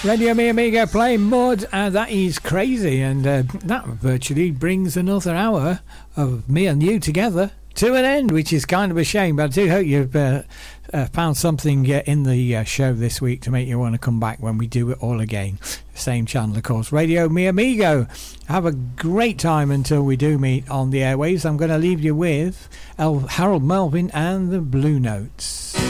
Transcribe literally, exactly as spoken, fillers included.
Radio Mi Amigo playing Mud, and that is crazy, and uh, that virtually brings another hour of me and you together to an end, which is kind of a shame, but I do hope you've uh, uh, found something uh, in the uh, show this week to make you want to come back when we do it all again. Same channel, of course, Radio Mi Amigo. Have a great time until we do meet on the airwaves. I'm going to leave you with El- Harold Melvin and the Blue Notes.